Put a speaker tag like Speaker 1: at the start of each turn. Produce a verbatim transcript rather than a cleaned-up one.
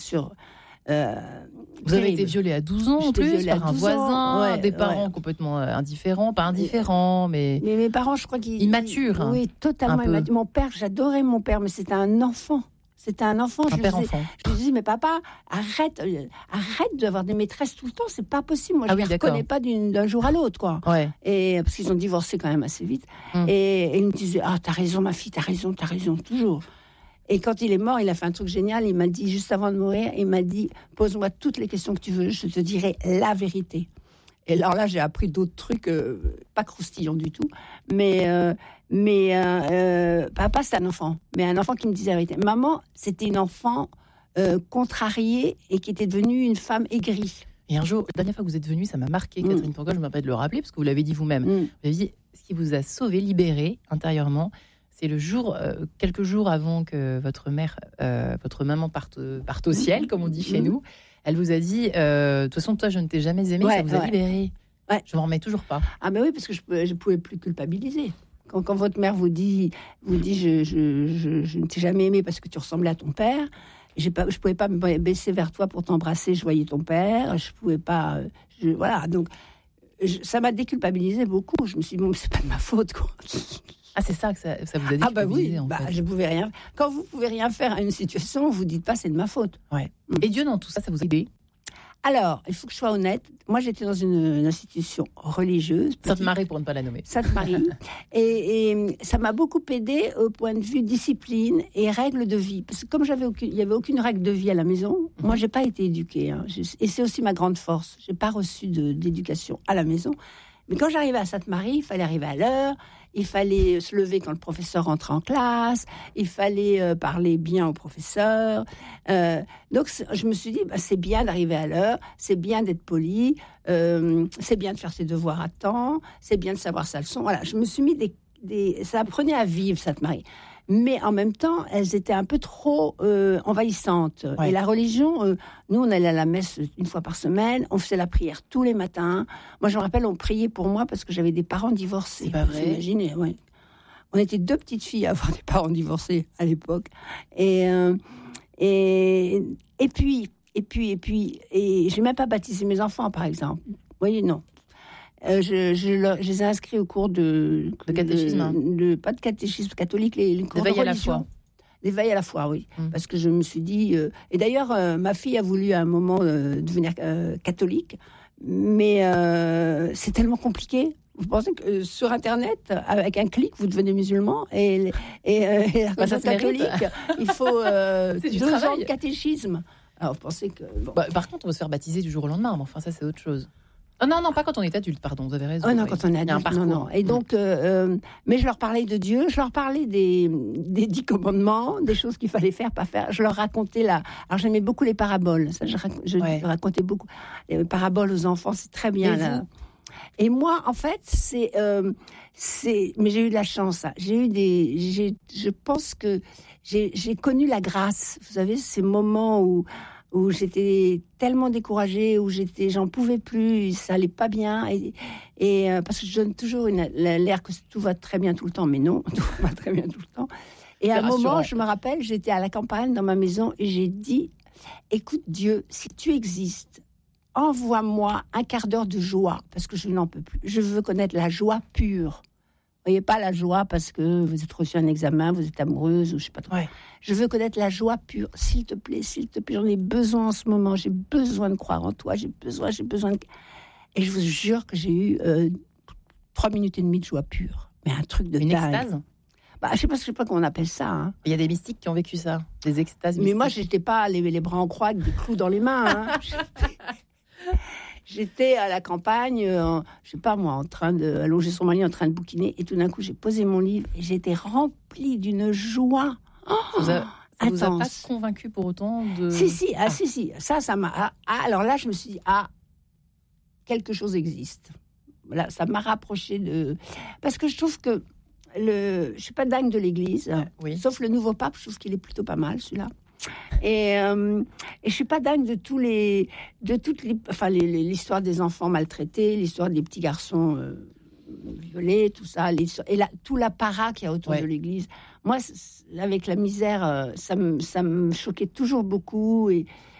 Speaker 1: Sur, euh,
Speaker 2: vous avez été violée à douze ans en plus par un voisin, ouais, des parents ouais. complètement indifférents, pas indifférents, mais...
Speaker 1: mais mes parents, je crois qu'ils...
Speaker 2: Immatures.
Speaker 1: Oui, totalement immatures. Mon père, j'adorais mon père, mais c'était un enfant. C'était un enfant.
Speaker 2: Un
Speaker 1: je
Speaker 2: père
Speaker 1: lui
Speaker 2: enfant.
Speaker 1: Je lui disais, mais papa, arrête, euh, arrête d'avoir des maîtresses tout le temps, c'est pas possible. Moi, je
Speaker 2: ah
Speaker 1: ne
Speaker 2: oui,
Speaker 1: les reconnais pas d'une, d'un jour à l'autre, quoi.
Speaker 2: Ouais.
Speaker 1: Et, parce qu'ils ont divorcé quand même assez vite. Hum. Et, et ils me disaient, ah, t'as raison, ma fille, t'as raison, t'as raison, toujours. Et quand il est mort, il a fait un truc génial. Il m'a dit, juste avant de mourir, il m'a dit, pose-moi toutes les questions que tu veux, je te dirai la vérité. Et alors là, j'ai appris d'autres trucs, euh, pas croustillants du tout, mais, euh, mais euh, euh, papa, c'est un enfant, mais un enfant qui me disait la vérité. Maman, c'était une enfant euh, contrariée et qui était devenue une femme aigrie.
Speaker 2: Et un jour, la dernière fois que vous êtes venue, ça m'a marqué, Catherine mmh. Pourquoi je me permets de le rappeler, parce que vous l'avez dit vous-même. Mmh. Vous avez dit, ce qui vous a sauvé, libéré intérieurement, c'est le jour, euh, quelques jours avant que votre mère, euh, votre maman parte, parte au ciel, comme on dit chez mmh. nous. Elle vous a dit, euh, de toute façon, toi, je ne t'ai jamais aimé, ouais, ça vous ouais. a libéré. Ouais. Je m'en remets toujours pas.
Speaker 1: Ah ben oui, parce que je ne pouvais plus culpabiliser. Quand, quand votre mère vous dit, vous dit je, je, je, je ne t'ai jamais aimé parce que tu ressemblais à ton père, j'ai pas, je ne pouvais pas me baisser vers toi pour t'embrasser, je voyais ton père, je ne pouvais pas... Je, voilà, donc je, ça m'a déculpabilisé beaucoup. Je me suis dit, bon, c'est pas de ma faute, quoi.
Speaker 2: Ah, c'est ça que ça, ça vous a dit.
Speaker 1: Ah bah oui, en bah, fait. Je pouvais rien. Quand vous pouvez rien faire à une situation, vous dites pas c'est de ma faute.
Speaker 2: Ouais. Mm. Et Dieu dans tout ça, ça vous a aidé?
Speaker 1: Alors, il faut que je sois honnête. Moi, j'étais dans une, une institution religieuse.
Speaker 2: Sainte-Marie, pour ne pas la nommer.
Speaker 1: Sainte-Marie. et, et ça m'a beaucoup aidé au point de vue discipline et règles de vie. Parce que comme j'avais aucune, il y avait aucune règle de vie à la maison, mm-hmm. moi, j'ai pas été éduquée. Hein. Je, et c'est aussi ma grande force. J'ai pas reçu de, d'éducation à la maison. Mais quand j'arrivais à Sainte-Marie, il fallait arriver à l'heure. Il fallait se lever quand le professeur rentrait en classe. Il fallait euh, parler bien au professeur. Euh, donc, je me suis dit, bah, c'est bien d'arriver à l'heure. C'est bien d'être poli. Euh, c'est bien de faire ses devoirs à temps. C'est bien de savoir sa leçon. Voilà, je me suis mis des... des ça apprenait à vivre, Sainte-Marie. Mais en même temps, elles étaient un peu trop euh, envahissantes. Ouais. Et la religion, euh, nous, on allait à la messe une fois par semaine. On faisait la prière tous les matins. Moi, je me rappelle, on priait pour moi parce que j'avais des parents divorcés.
Speaker 2: C'est pas vrai.
Speaker 1: Vous imaginez, ouais. On était deux petites filles à avoir des parents divorcés à l'époque. Et, euh, et, et puis, et puis, et puis, et j'ai même pas baptisé mes enfants, par exemple. Vous voyez, non. Euh, je, je, leur, je les ai inscrits au cours de,
Speaker 2: de catéchisme,
Speaker 1: de,
Speaker 2: hein.
Speaker 1: de, pas de catéchisme catholique, les, les cours de religion. À la foi. D'éveil à la foi, oui. Mmh. Parce que je me suis dit... Euh, et d'ailleurs, euh, ma fille a voulu à un moment euh, devenir euh, catholique, mais euh, c'est tellement compliqué. Vous pensez que euh, sur Internet, avec un clic, vous devenez musulman et, et, euh, et la religion bah, catholique, il faut euh, deux travail. ans de catéchisme. Alors, vous pensez que... Bon.
Speaker 2: Bah, par contre, on va se faire baptiser du jour au lendemain, mais enfin, ça, c'est autre chose. Oh non, non, pas quand on est adulte, pardon, vous avez raison.
Speaker 1: Oh non, quand on est adulte, non, non. Et donc, euh, euh, mais je leur parlais de Dieu, je leur parlais des, des dix commandements, des choses qu'il fallait faire, pas faire. Je leur racontais là. Alors, j'aimais beaucoup les paraboles. Ça, je, je ouais. racontais beaucoup. Les paraboles aux enfants, c'est très bien, là. Vous? Et moi, en fait, c'est... Euh, c'est mais j'ai eu de la chance, ça. J'ai eu des... J'ai, je pense que j'ai, j'ai connu la grâce. Vous savez, ces moments où... où j'étais tellement découragée, où j'étais, j'en pouvais plus, ça allait pas bien, et, et euh, parce que je donne toujours une, l'air que tout va très bien tout le temps, mais non, tout va pas très bien tout le temps. Et c'est à un rassurant. Moment, je me rappelle, j'étais à la campagne dans ma maison et j'ai dit, écoute Dieu, si tu existes, envoie-moi un quart d'heure de joie, parce que je n'en peux plus. Je veux connaître la joie pure. Vous voyez, pas la joie parce que vous êtes reçu un examen, vous êtes amoureuse ou je sais pas trop. Ouais. Je veux connaître la joie pure. S'il te plaît, s'il te plaît, j'en ai besoin en ce moment. J'ai besoin de croire en toi. J'ai besoin, j'ai besoin de... Et je vous jure que j'ai eu euh, trois minutes et demie de joie pure. Mais un truc de
Speaker 2: Une
Speaker 1: dingue.
Speaker 2: extase.
Speaker 1: Bah, je sais pas, je sais pas comment on appelle ça. Hein.
Speaker 2: Il y a des mystiques qui ont vécu ça, des extases mystiques.
Speaker 1: Mais moi, j'étais pas les, les bras en croix avec des clous dans les mains. Hein. J'étais à la campagne, euh, je sais pas moi, en train de allonger sur mon lit, en train de bouquiner, et tout d'un coup, j'ai posé mon livre et j'étais remplie d'une joie. Oh,
Speaker 2: vous a, ça vous a pas convaincu pour autant de...
Speaker 1: Si, si, ah, ah. si, si, ça, ça m'a... Ah, ah, alors là, je me suis dit, ah, quelque chose existe. Voilà, ça m'a rapproché de... Parce que je trouve que le... je suis pas dingue de l'Église,
Speaker 2: euh, oui.
Speaker 1: sauf le nouveau pape, je trouve qu'il est plutôt pas mal, celui-là. Et, euh, et je suis pas dingue de tous les, de toutes les, enfin les, les, l'histoire des enfants maltraités, l'histoire des petits garçons euh, violés, tout ça, les, et là, tout l'apparat qu'il y a autour
Speaker 2: Ouais.
Speaker 1: de l'église. Moi, avec la misère, ça me, ça me choquait toujours beaucoup. Et,